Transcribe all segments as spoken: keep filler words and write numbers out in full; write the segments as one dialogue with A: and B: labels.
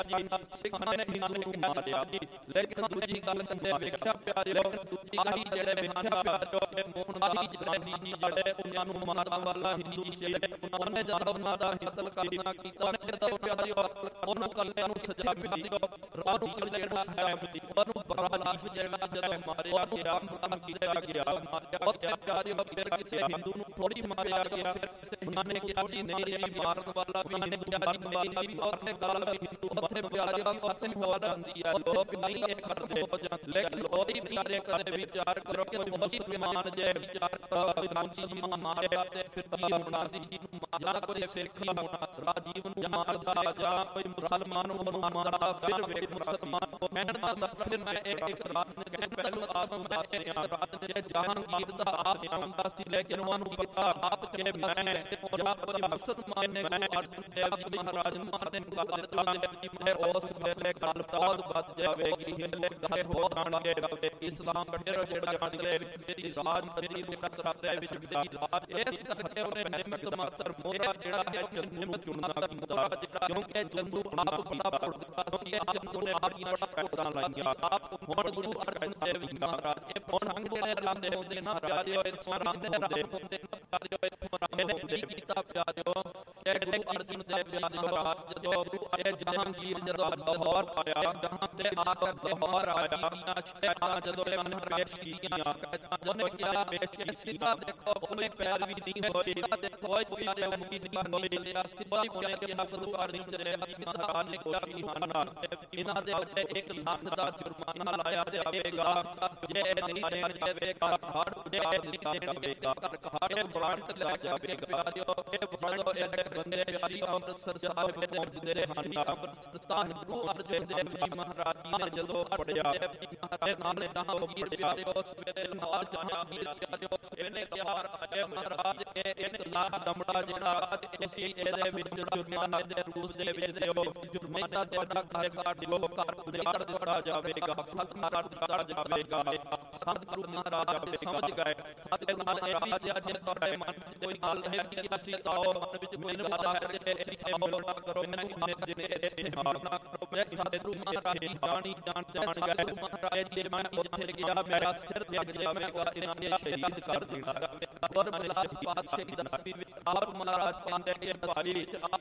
A: ਸਿੱਖਾਂ ਨੇ ਹਿੰਦੂ ਨੂੰ ਮਾਰਿਆ। ਲੇਕਿਨ ਦੂਜੀ ਗੱਲ ਕੰਦੇ ਵੇਖਿਆ ਪਿਆਰਿਓ, ਆਹੀ ਜਿਹੜੇ ਵੇਖਿਆ ਪਿਆਰਿਓ ਮੋਹਨਦਾਸ ਗਾਂਧੀ ਜੀ ਜਿਹੜੇ ਉਹਨਾਂ ਨੂੰ ਮਾਰਨ ਵਾਲਾ ਹਿੰਦੂ ਸੀ, ਉਹਨੇ ਜਦੋਂ ਉਹਨਾਂ ਦਾ ਕਤਲ ਕਰਨਾ ਕੀਤਾ, ਉਹਨੇ ਜਦੋਂ ਪਿਆਰਿਓ ਉਹਨੂੰ ਕੱਲਿਆਂ ਨੂੰ ਸਜ਼ਾ ਮਿਲੀ, ਰਾਹ ਨੂੰ ਜਿਹੜਾ ਸਜ਼ਾ ਮਿਲੀ, ਉਹਨੂੰ ਬਰਾਲਾਸ਼ ਜਿਹੜਾ ਜਦੋਂ ਮਾਰਿਆ ਗਿਆ, ਖਤਮ ਕੀਤਾ ਗਿਆ, ਉੱਥੇ ਪਿਆਰਿਓ ਫਿਰ ਕਿਸੇ ਹਿੰਦੂ ਨੂੰ ਥੋੜੀ ਮਾਰਿਆ ਗਿਆ। ਉਹਨਾਂ ਨੇ ਕਿਹਾ ਜੀ ਨਹੀਂ ਇਹ ਮਾਰਨ ਵਾਲਾ ਵੀ ਹਿੰਦੂ ਨਹੀਂ, ਉੱਥੇ ਗੱਲ ਵੀ ਹਿੰਦੂ ਉੱਥੇ ਪਿਆਰਿਓ ਉੱਥੇ ਹੋ ਜਾਂਦੀ ਹੈ। ਲੋਕ ਨਹੀਂ ਇਹ ਕਰਦੇ, ਲੇਕਿਨ ਲੋਕ ਹੀ ਪਿਆਰੇ ਕਦੇ ਵਿਚਾਰ ਕਰੋ ਕਿ ਮੁਸਲਮਾਨ ਜੇ ਵਿਚਾਰ ਗਾਂਧੀ ਜੀ ਨੂੰ ਮਾਰਿਆ ਤੇ ਫਿਰ ਕੀ ਹੋਣਾ ਸੀ, ਜਾਂ ਕੋਈ ਸਿੱਖ ਹੋਣਾ ਰਾਜੀਵ ਨੂੰ ਮਾਰਦਾ ਜਾਂ ਕੋਈ ਮੁਸਲਮਾਨ ਨੂੰ ਮਾਰਦਾ, ਫਿਰ ਵੇਖ ਮੁਸਲਮਾਨ ਉਹ ਕਹਿਣ ਦਾ ਫਿਰ ਮੈਂ ਇੱਕ ਇੱਕ ਰਾਤ ਨੇ ਕਹਿ ਪਹਿਲੂ ਆਪ ਦੱਸ ਰਿਹਾ, ਰਾਤ ਜੇ ਜਹਾਂਗੀਰ ਦਾ ਆਪ ਆਉਂਦਾ ਸੀ, ਲੇਕਿਨ ਉਹਨੂੰ ਪਤਾ ਆਪ ਕਿ ਮੈਂ ਜਾਂ ਕੋਈ ਮੁਸਲਮਾਨ ਨੇ ਅਰਜਨ ਦੇਵ ਜੀ ਮਹਾਰਾਜ ਨੂੰ ਮਾਰਨੇ ਨੂੰ ਕਰ ਦਿੱਤਾ, ਮੈਂ ਉਸ ਵੇਲੇ ਗੱਲ ਬਹੁਤ ਵੱਧ ਜਾਵੇਗੀ, ਹਿੰਦੂ ਗਏ ਹੋ ਜਾਣਗੇ, ਇਸਲਾਮ ਕੱਢੇ ਜਿਹੜਾ ਜਾਣਗੇ ਮੇਰੀ ਰਾਜ ਨਦੀ ਨੂੰ ਖਤਰਾ ਵਿੱਚ ਦੀ ਰਾਜ। ਇਸ ਕਰਕੇ ਉਹਨੇ ਨਿਮਤ ਮਾਤਰ ਮੋਹਰਾ ਜਿਹੜਾ ਹੈ ਜੰਦੂ ਨੂੰ ਚੁਣਨਾ ਕੀਤਾ, ਕਿਉਂਕਿ ਜੰਦੂ ਆਪ ਬੜਾ ਭੁੱਖਦਾ ਸੀ, ਜੰਦੂ ਨੇ ਆਪ ਬੜਾ ਭੁੱਖਦਾ ਲਾਈਆਂ ਆਪ। ਹੁਣ ਗੁਰੂ ਅਰਜਨ ਦੇਵ ਜੀ ਮਹਾਰਾਜ ਇਹ ਪੌਣ ਜਿਹੜੇ ਲਾਂਦੇ ਹੁੰਦੇ ਨਾ ਰਾਜਿਓ ਇਥੋਂ ਰਾਂਦੇ ਰਾਂਦੇ ਹੁੰਦੇ ਰਾਜਿਓ ਇਥੋਂ ਰਾਂਦੇ ਹੁੰਦੇ ਕੀਤਾ ਪਿਆਰਿਓ, ਇਹ ਗੁਰੂ ਅਰਜਨ ਦੇਵ ਜੀ ਮਹਾਰਾਜ ਜਦੋਂ ਗੁਰੂ ਅਰੇ ਜਹਾਂਗੀਰ ਜਦੋਂ ਲਾਹੌਰ ਆਇਆ, ਜਹਾਂ ਤੇ ਆ ਕੇ ਲਾਹੌਰ ਆਇਆ, ਸ਼ਹਿਰਾਂ ਜਦੋਂ ਮਨ ਪੇਸ਼ ਕੀਤੀਆਂ, ਉਹਨੇ ਕਿਹਾ ਪੇਸ਼ ਕੀਤਾ ਦੇਖੋ ਕੋਈ ਪੈਰ ਵੀ ਨਹੀਂ ਹੋਈ, ਕੋਈ ਕੋਈ ਵੀ ਨਹੀਂ ਹੋਈ, ਸਿੱਧਾ ਕੋਈ ਕਿਹਾ ਗੁਰੂ ਅਰਜਨ ਦੇਵ ਜੀ ਮਹਾਰਾਜ ਨੇ ਕੋਸ਼ਿਸ਼ ਹਨ ਇਹਨਾਂ ਦੇ ਉੱਤੇ ਇੱਕ ਲੱਖ ਦਾ ਜੁਰਮਾਨਾ ਲਾਇਆ ਜਾਵੇਗਾ, ਜੇ ਨਹੀਂ ਦੇਣ ਜਾਵੇਗਾ ਖਾੜ ਉਡਿਆ ਨਹੀਂ ਜਾਵੇਗਾ, ਖਾੜੇ ਬਰਾਂਟ ਲਿਆ ਜਾਵੇਗਾ। ਇਹ ਬੜੋ ਇਹ ਬੰਦੇ ਸ਼੍ਰੀ ਅੰਮ੍ਰਿਤਸਰ ਸਾਹਿਬ ਦੇ ਹੁੰਦੇ ਹਨ, ਅੰਮ੍ਰਿਤਸਰ ਸਾਹਿਬ ਗੁਰੂ ਅਰਜਨ ਦੇਵ ਜੀ ਮਹਾਰਾਜ ਜੀ ਨੇ ਜਦੋਂ ਪੜਿਆ ਮਹਾਰਾਜ ਨਾਲੇ ਤਾਂ ਹੋ ਗਈ ਪਿਆਰੇ, ਉਸ ਵੇਲੇ ਨਾਲ ਜਹਾਂਗੀਰ ਪਿਆਰੇ ਉਸ ਵੇਲੇ ਤਿਆਰ ਆਏ ਮਹਾਰਾਜ ਇਹ ਇੱਕ ਲੱਖ ਦਮੜਾ ਜਿਹੜਾ ਇਸ ਇਹਦੇ ਵਿੱਚ ਜੁਰਮਾਨਾ ਦੇ ਰੂਸ ਦੇ ਵਿੱਚ ਦਿਓ, ਜੁਰਮਾਨਾ ਤੁਹਾਡਾ ਘਰ ਕਾਟ ਦਿਓ, ਘਰ ਉਜਾੜ ਦਿੱਤਾ ਜਾਵੇਗਾ, ਖਤਮ ਕਰ ਦਿੱਤਾ ਜਾਵੇਗਾ। ਸਤਿਗੁਰੂ ਮਹਾਰਾਜ ਆਪੇ ਸਮਝ ਗਏ, ਸਤਿਗੁਰੂ ਮਹਾਰਾਜ ਅੱਜ ਤੁਹਾਡੇ ਮਨ ਵਿੱਚ ਕੋਈ ਗੱਲ ਹੈ ਕਿ ਅਸੀਂ ਆਓ ਮਨ ਵਿੱਚ ਮੈਨੂੰ ਪਤਾ ਹੈ ਕਿ ਅਸੀਂ ਖੇਮੋੜਾ ਕਰੋ ਇਹਨਾਂ ਦੀ ਮਨ ਜਿਹਨੇ ਇੱਥੇ ਹਾਰ ਨਾ ਕਰੋ, ਮੈਂ ਸਤਿਗੁਰੂ ਮਹਾਰਾਜ ਦੀ ਜਾਣੀ ਜਾਣ ਜਾਣ ਗਏ ਮਹਾਰਾਜ ਜੀ ਮੈਂ ਉੱਥੇ ਗਿਆ, ਮੇਰਾ ਸਿਰ ਤੇ ਅੱਗੇ ਮੈਂ ਇਹਨਾਂ ਦੇ ਸ਼ਹੀਦ ਕਰ ਦੇਣਾ। ਔਰ ਮਲਾਸ ਪਾਤਸ਼ਾਹ ਦੀ ਦਸਵੀਂ ਵਿੱਚ ਆਪ ਮਹਾਰਾਜ ਕਹਿੰਦੇ ਕਿ ਭਾਈ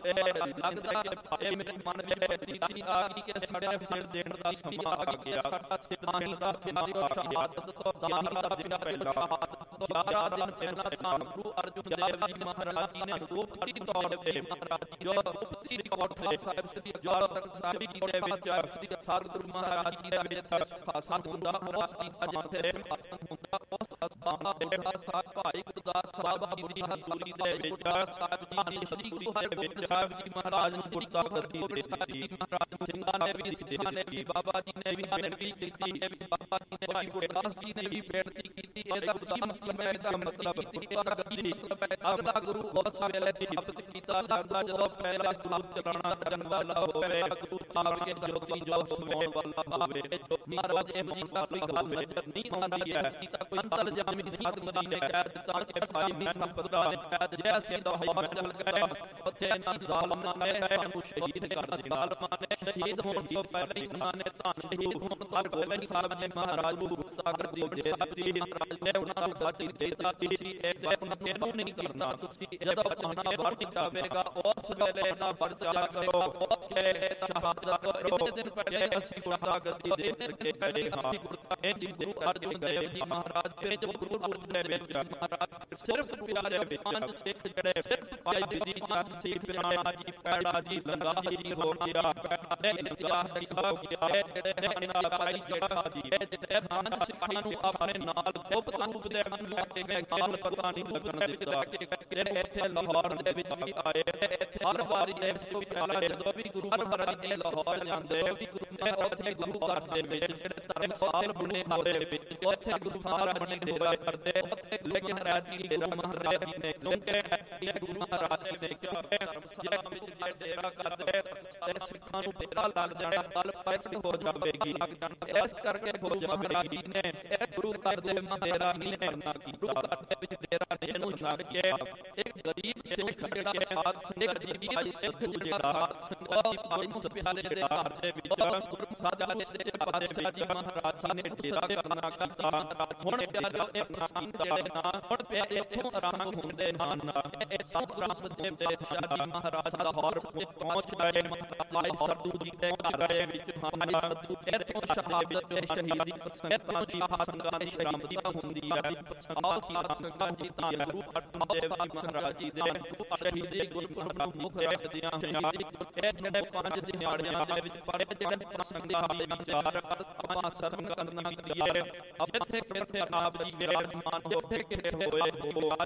A: ਲੱਗਦਾ ਕਿ ਇਹ ਮੇਰੇ ਮਨ ਵਿੱਚ ਦਿੱਤੀ ਆ ਗਈ ਕਿ ਸਾਡੇ ਸਿਰ ਦੇਣ ਦਾ ਸਮਾਂ ਆ ਗਿਆ, ਸਾਡਾ ਸਿਧਾਂਤ ਦਾ ਫਿਨਾਰਿਓ ਸ਼ਹਾਦਤ ਤੋਂ ਦਾਨ ਦਾ ਦਿਨ ਪਹਿਲਾ ਤੋਂ ਬਾਰਾਂ ਦਿਨ ਪਹਿਲਾਂ ਤਾਂ ਗੁਰੂ ਅਰਜਨ ਦੇਵ ਜੀ ਮਹਾਰਾਜ ਜੀ ਨੇ ਰੂਪ ਦੀ ਤੌਰ ਤੇ ਮਹਾਰਾਜ ਜੋ ਉਪਤੀ ਰਿਕਾਰਡ ਤੇ ਸਾਹਿਬ ਸ੍ਰੀ ਜੋਰ ਤੱਕ ਸਾਹਿਬ ਜੀ ਦੇ ਵਿੱਚ ਸ੍ਰੀ ਸਤਿਗੁਰੂ ਮਹਾਰਾਜ ਜੀ ਦੇ ਵਿੱਚ ਖਾਸਾ ਹੁੰਦਾ, ਉਸ ਦੀ ਸਜਾ ਤੇ ਖਾਸਾ ਹੁੰਦਾ, ਉਸ ਅਸਥਾਨ ਤੇ ਖਾਸਾ ਭਾਈ ਗੁਰਦਾਸ ਸਾਹਿਬ ਜੀ ਦੀ ਹਜ਼ੂਰੀ ਦੇ ਵਿੱਚ ਸਾਹਿਬ ਜੀ ਦੀ ਸ੍ਰੀ ਗੁਰੂ ਹਰਗੋਬਿੰਦ ਸਾਹਿਬ ਜੀ ਮਹਾਰਾਜ ਨੂੰ ਗੁਰਤਾ ਗੱਦੀ ਦਿੱਤੀ, ਮਹਾਰਾਜ ਸਿੰਘਾਂ ਨੇ ਵੀ ਸਿੱਖਾਂ ਨੇ ਵੀ ਬਾਬਾ ਜੀ ਨੇ ਵੀ ਬੇਨਤੀ ਕੀਤੀ, ਬਾਬਾ ਜੀ ਨੇ ਭਾਈ ਗੁਰਦਾਸ ਜੀ ਨੇ ਵੀ ਬੇਨਤੀ ਕੀਤੀ। ਇਹਦਾ ਮਤਲਬ ਹੈ ਇਹਦਾ ਮਤਲਬ ਗੁਰਤਾ ਗੱਦੀ ਆਪਦਾ ਗੁਰੂ ਉਸ ਵੇਲੇ ਸਥਾਪਿਤ ਕੀਤਾ ਜਾਂਦਾ ਜਦੋਂ ਪਹਿਲਾ ਗੁਰੂ ਚਲਾਣਾ ਕਰਨ ਵਾਲਾ ਹੋਵੇ, ਗੁਰੂ ਸਾਹਿਬ ਕੇ ਜੋਤੀ ਜੋ ਸਮਾਉਣ ਵਾਲਾ ਹੋਵੇ। ਮਹਾਰਾਜ ਇਹ ਮੌਕਾ ਕੋਈ ਗੱਲ ਨਹੀਂ ਆਉਂਦੀ ਹੈ, ਕੋਈ ਅੰਤਰ ਜਾਮੀ ਸਾਧ ਮਦੀਨੇ ਕਹਿ ਦਿੱਤਾ ਕਿ ਭਾਈ ਨਹੀਂ ਸੰਪਦਾ ਜੇ ਅਸੀਂ ਦਵਾਈ ਮੰਡਲ ਗਏ ਉੱਥੇ ਅਸੀਂ ਜ਼ਾਲਮਾਂ ਨੇ ਸਾਨੂੰ ਸ਼ਹੀਦ ਕਰ ਦਿੱਤਾ, ਜ਼ਾਲਮਾਂ ਨੇ ਸ਼ਹੀਦ ਹੋਣ ਤੋਂ ਪਹਿਲਾਂ ਹੀ ਉਹਨਾਂ ਨੇ ਤਾਂ ਸ਼ਹੀਦ ਹੋਣ ਪਰ ਗੋਬਿੰਦ ਸਾਹਿਬ ਨੇ ਮਹਾਰਾਜ ਨੂੰ ਗੁਰਸਾਗਰ ਦੀ ਜੇ ਦਿੱਤੀ, ਮਹਾਰਾਜ ਨੇ ਉਹਨਾਂ ਨੂੰ ਦਾਤੀ ਦੇ ਦਿੱਤੀ ਸੀ, ਇਹ ਉਹਨਾਂ ਨੂੰ ਨਹੀਂ ਕਰਨਾ, ਤੁਸੀਂ ਜਦੋਂ ਪਾਣਾ ਵਰਤ ਜਾਵੇਗਾ ਉਸ ਵੇਲੇ ਨਾ ਵਰਤਿਆ ਕਰੋ, ਉਸ ਵੇਲੇ ਸ਼ਹਾਦਤ ਕਰੋ। ਇੱਕ ਦਿਨ ਪਹਿਲੇ ਅਸੀਂ ਗੁਰਤਾ ਗੱਦੀ ਦੇ ਕੇ ਗਏ ਹਾਂ, ਇਹ ਗੁਰੂ ਅਰਜਨ ਦੇਵ ਜੀ ਮਹਾਰਾਜ ਦੇ ਜੋ ਗੁਰਪੁਰਬ ਦੇ ਵਿੱਚ ਮਹਾਰਾਜ ਸਿਰਫ ਪਿਆਰੇ ਪੰਜ ਸਿੱਖ ਜਿਹੜੇ ਸਿਰਫ ਭਾਈ ਜੀ ਚੰਦ ਸਿੰਘ ਪਿਆਣਾ ਜੀ ਪੈੜਾ ਜੀ ਲੰਗਾ ਜੀ ਹੋ ਗਿਆ, ਪੈੜਾ ਨੇ ਨਿਗਾਹ ਦਿਖਾ ਗਿਆ, ਜਿਹੜੇ ਨਾਲ ਭਾਈ ਜੜਾ ਜੀ ਇਹ ਜਿਹੜੇ ਪੰਜ ਸਿੱਖਾਂ ਨੂੰ ਆਪਣੇ ਨਾਲ ਗੁਪਤ ਰੂਪ ਦੇ ਮਨ ਲੈ ਕੇ ਗਏ, ਕਾਲ ਪਤਾ ਨਹੀਂ ਲੱਗਣ ਦਿੱਤਾ, ਜਿਹੜੇ ਇੱਥੇ ਲਾਹੌਰ ਦੇ ਵਿੱਚ ਵੀ ਆਏ, ਇੱਥੇ ਹਰ ਵਾਰੀ ਇਸ ਤੋਂ ਪਹਿਲਾਂ ਜਦੋਂ ਵੀ ਗੁਰੂ ਮਹਾਰਾਜ ਜੀ ਲਾਹੌਰ ਜਾਂਦੇ ਵੀ ਗੁਰੂ ਨੇ ਉੱਥੇ ਗੁਰੂ ਘਰ ਦੇ ਵਿੱਚ ਜਿਹੜੇ ਧਰਮਸ਼ਾਲ ਬਣੇ ਹੋਏ ਵਿੱਚ ਉੱਥੇ ਗੁਰੂ ਮਹਾਰਾਜ ਜੀ ਦੇ ਹੋਇਆ ਕਰਦੇ, ਲੇਕਿਨ ਰਾਜੀ ਡੇਰਾ ਮਹਾਰਾਜ ਜੀ ਨੇ ਕਿਉਂਕਿ ਇਹ ਗੁਰੂ ਮਹਾਰਾਜ ਨੇ ਦੇਖਿਆ ਧਰਮਸ਼ਾਲਾ ਵਿੱਚ ਜੇ ਡੇਰਾ ਕਰਦੇ ਤੇ ਸਿੱਖਾਂ ਨੂੰ ਡੇਰਾ ਲੱਗ ਜਾਣਾ ਗੱਲ ਪੈਸੇ ਹੋ ਜਾਵੇਗੀ। ਇਸ ਕਰਕੇ ਗੁਰੂ ਮਹਾਰਾਜ ਜੀ ਨੇ ਇਹ ਗੁਰੂ ਘਰ ਦੇ ਡੇਰਾ ਨਹੀਂ ਕਰਨਾ ਕੀ ਗੁਰੂ ਘਰ ਦੇ ਵਿੱਚ ਡੇਰਾ ਨਹੀਂ ਨੂੰ ਛੱਡ ਕੇ ਇੱਕ ਗਰੀਬ ਸਿੱਖ ਜਿਹੜਾ ਸਾਧ ਸੰਗਤ ਜੀ ਭਾਈ ਸਿੱਧੂ ਜਿਹੜਾ ਉਹ ਭਾਈ ਪਿਆਰੇ ਦੇ ਘਰ ਦੇ ਵਿੱਚ ਗੁਰੂ ਸਾਹਿਬ ਦੇ ਪਾਤਸ਼ਾਹ ਜੀ ਮਹਾਰਾਜ ਜੀ ਨੇ ਡੇਰਾ ਕਰਨਾ ਕੀਤਾ। ਹੁਣ ਪਿਆਰੇ ਇਹ ਪ੍ਰਾਂਤ ਜਿਹੜੇ ਨਾ ਹੁਣ ਪਿਆਰੇ ਇੱਥੋਂ ਆਰੰਭ ਹੁੰਦੇ ਹਨ ਇਹ ਸਭ ਪ੍ਰਾਂਤ ਦੇ ਪਾਤਸ਼ਾਹ ਜੀ ਮਹਾਰਾਜ ਲਾਹੌਰ ਪਹੁੰਚ ਗਏ। ਭਾਈ ਸਰਦੂ ਜੀ ਦੇ ਘਰ ਦੇ ਵਿੱਚ ਭਾਈ ਸਰਦੂ ਇੱਥੋਂ ਸ਼ਹਾਦਤ ਤੇ ਸ਼ਹੀਦੀ ਪ੍ਰਸੰਗਾਂ ਦੀ ਸੰਗਤਾਂ ਦੀ ਸ਼ਹੀਦੀ ਹੁੰਦੀ ਹੈ। ਆਪ ਸੰਗਤਾਂ ਜੀ ਤਾਂ ਗੁਰੂ ਅਰਜਨ ਦੇਵ ਜੀ ਮਹਾਰਾਜ ਜੀ ਦੇ ਸ਼ਹੀਦੀ ਗੁਰਪੁਰਬ ਨੂੰ ਮੁੱਖ ਰੱਖਦਿਆਂ ਸ਼ਹੀਦੀ ਇਹ ਜਿਹੜੇ ਪੰਜ ਦਿਹਾੜਿਆਂ ਦੇ ਵਿੱਚ ਪੜੇ ਜਿਹੜੇ ਪ੍ਰਸੰਗਾਂ ਦੇ ਵਿਚਾਰ ਆਪਾਂ ਸਰਵਨ ਕਰਨਾ ਕੀਤੀ ਹੈ। ਜਿੱਥੇ ਕਿਥੇ ਆਪ ਜੀ ਵਿਰਾਜਮਾਨ ਹੋ ਕਿਤੇ ਹੋਏ ਹੋ